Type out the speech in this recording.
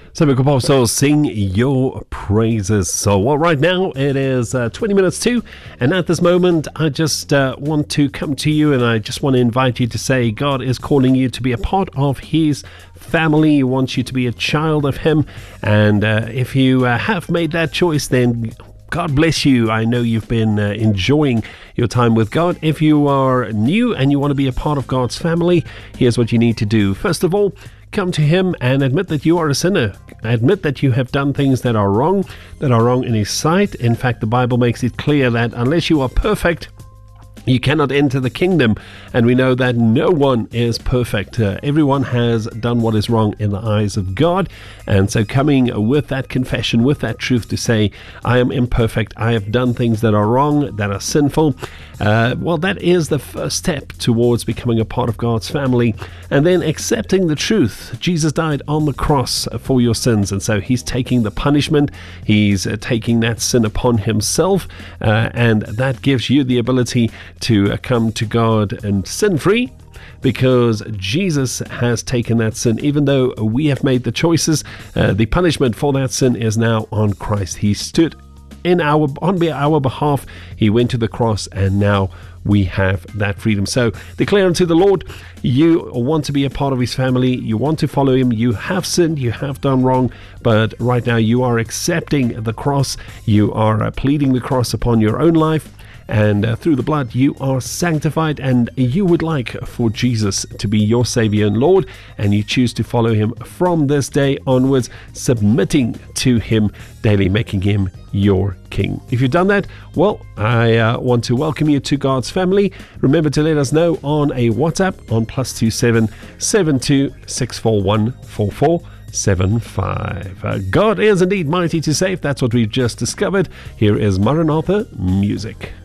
Cynical Pop Souls, sing your praises. So, well, right now it is 20 minutes to, and at this moment, I just want to come to you and I just want to invite you to say God is calling you to be a part of His family. He wants you to be a child of Him, and if you have made that choice, then God bless you. I know you've been enjoying your time with God. If you are new and you want to be a part of God's family, here's what you need to do. First of all, come to Him and admit that you are a sinner. Admit that you have done things that are wrong in His sight. In fact, the Bible makes it clear that unless you are perfect, you cannot enter the kingdom, and we know that no one is perfect. Everyone has done what is wrong in the eyes of God, and so coming with that confession, with that truth to say, I am imperfect, I have done things that are wrong, that are sinful, well, that is the first step towards becoming a part of God's family, and then accepting the truth. Jesus died on the cross for your sins, and so He's taking the punishment, He's taking that sin upon Himself, and that gives you the ability to come to God and sin free, because Jesus has taken that sin. Even though we have made the choices, the punishment for that sin is now on Christ. He stood on our behalf. He went to the cross, and now we have that freedom. So declare unto the Lord, you want to be a part of His family, you want to follow Him, you have sinned, you have done wrong, but right now you are accepting the cross, you are pleading the cross upon your own life, and through the blood you are sanctified, and you would like for Jesus to be your Savior and Lord, and you choose to follow Him from this day onwards, submitting to Him daily, making Him your King. If you've done that, well, I want to welcome you to God's family. Remember to let us know on a WhatsApp on +27 72 641 4475. God is indeed mighty to save. That's what we've just discovered. Here is Maranatha music.